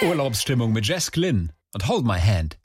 Urlaubsstimmung mit Jess Glynn und Hold My Hand.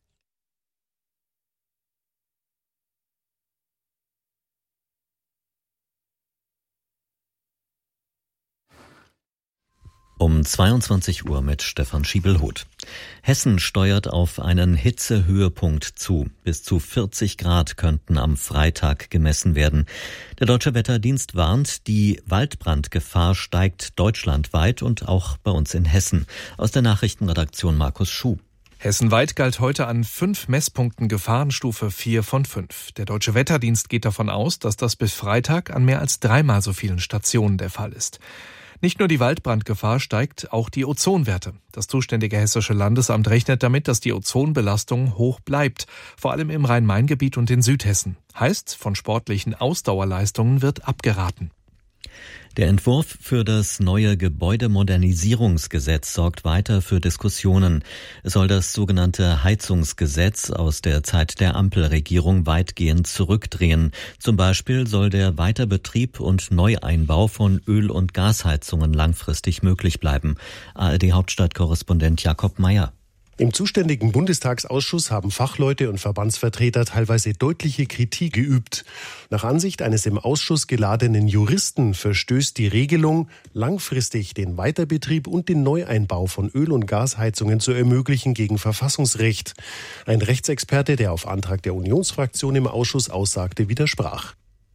Um 22 Uhr mit Stefan Schiebelhuth. Hessen steuert auf einen Hitzehöhepunkt zu. Bis zu 40 Grad könnten am Freitag gemessen werden. Der Deutsche Wetterdienst warnt, die Waldbrandgefahr steigt deutschlandweit und auch bei uns in Hessen. Aus der Nachrichtenredaktion Markus Schuh. Hessenweit galt heute an 5 Messpunkten Gefahrenstufe 4 von 5. Der Deutsche Wetterdienst geht davon aus, dass das bis Freitag an mehr als 3-mal so vielen Stationen der Fall ist. Nicht nur die Waldbrandgefahr steigt, auch die Ozonwerte. Das zuständige Hessische Landesamt rechnet damit, dass die Ozonbelastung hoch bleibt, vor allem im Rhein-Main-Gebiet und in Südhessen. Heißt, von sportlichen Ausdauerleistungen wird abgeraten. Der Entwurf für das neue Gebäudemodernisierungsgesetz sorgt weiter für Diskussionen. Es soll das sogenannte Heizungsgesetz aus der Zeit der Ampelregierung weitgehend zurückdrehen. Zum Beispiel soll der Weiterbetrieb und Neueinbau von Öl- und Gasheizungen langfristig möglich bleiben. ARD-Hauptstadtkorrespondent Jakob Meyer. Im zuständigen Bundestagsausschuss haben Fachleute und Verbandsvertreter teilweise deutliche Kritik geübt. Nach Ansicht eines im Ausschuss geladenen Juristen verstößt die Regelung, langfristig den Weiterbetrieb und den Neueinbau von Öl- und Gasheizungen zu ermöglichen, gegen Verfassungsrecht. Ein Rechtsexperte, der auf Antrag der Unionsfraktion im Ausschuss aussagte, widersprach.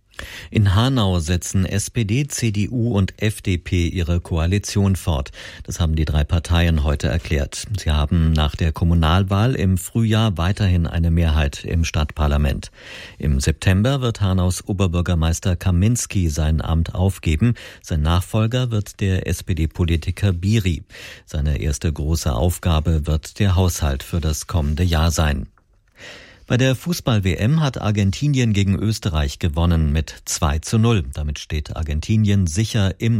In Hanau setzen SPD, CDU und FDP ihre Koalition fort. Das haben die 3 Parteien heute erklärt. Sie haben nach der Kommunalwahl im Frühjahr weiterhin eine Mehrheit im Stadtparlament. Im September wird Hanaus Oberbürgermeister Kaminski sein Amt aufgeben. Sein Nachfolger wird der SPD-Politiker Biri. Seine erste große Aufgabe wird der Haushalt für das kommende Jahr sein. Bei der Fußball-WM hat Argentinien gegen Österreich gewonnen mit 2:0. Damit steht Argentinien sicher im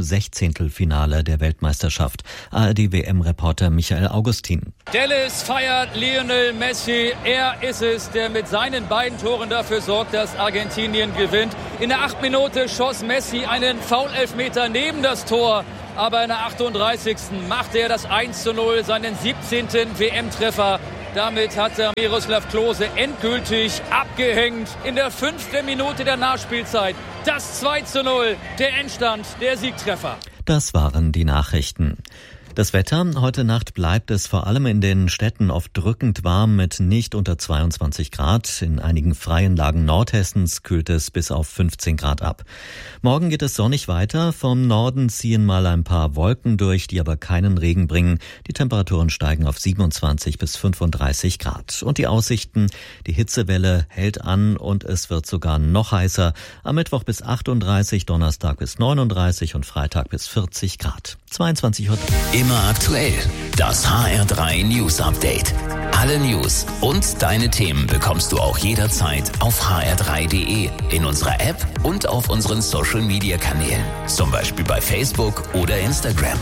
16. der Weltmeisterschaft. ARD-WM-Reporter Michael Augustin. Dallas feiert Lionel Messi. Er ist es, der mit seinen beiden Toren dafür sorgt, dass Argentinien gewinnt. In der 8. Minute schoss Messi einen Foul-Elfmeter neben das Tor. Aber in der 38. machte er das 1:0, seinen 17. WM-Treffer. Damit hat Miroslav Klose endgültig abgehängt. In der 5. Minute der Nachspielzeit das 2:0, der Endstand, der Siegtreffer. Das waren die Nachrichten. Das Wetter, heute Nacht bleibt es vor allem in den Städten oft drückend warm mit nicht unter 22 Grad. In einigen freien Lagen Nordhessens kühlt es bis auf 15 Grad ab. Morgen geht es sonnig weiter. Vom Norden ziehen mal ein paar Wolken durch, die aber keinen Regen bringen. Die Temperaturen steigen auf 27 bis 35 Grad. Und die Aussichten, die Hitzewelle hält an und es wird sogar noch heißer. Am Mittwoch bis 38, Donnerstag bis 39 und Freitag bis 40 Grad. 22 Uhr. Immer aktuell. Das HR3 News Update. Alle News und deine Themen bekommst du auch jederzeit auf hr3.de, in unserer App und auf unseren Social Media Kanälen. Zum Beispiel bei Facebook oder Instagram.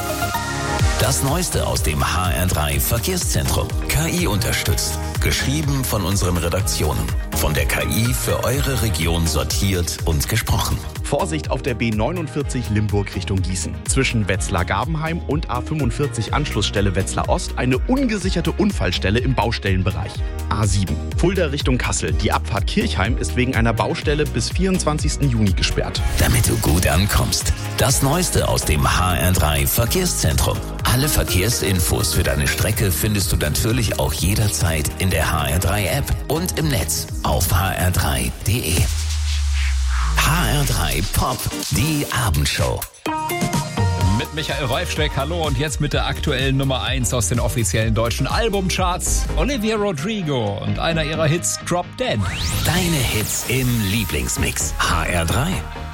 Das Neueste aus dem HR3 Verkehrszentrum. KI unterstützt. Geschrieben von unseren Redaktionen. Von der KI für eure Region sortiert und gesprochen. Vorsicht auf der B49 Limburg Richtung Gießen. Zwischen Wetzlar-Gabenheim und A45 Anschlussstelle Wetzlar Ost eine ungesicherte Unfallstelle im Baustellenbereich. A7 Fulda Richtung Kassel. Die Abfahrt Kirchheim ist wegen einer Baustelle bis 24. Juni gesperrt. Damit du gut ankommst. Das Neueste aus dem HR3 Verkehrszentrum. Alle Verkehrsinfos für deine Strecke findest du natürlich auch jederzeit in der HR3 App und im Netz auf hr3.de. HR3 Pop, die Abendshow. Mit Michael Wolfsteck, hallo, und jetzt mit der aktuellen Nummer 1 aus den offiziellen deutschen Albumcharts. Olivia Rodrigo und einer ihrer Hits, Drop Dead. Deine Hits im Lieblingsmix. HR3.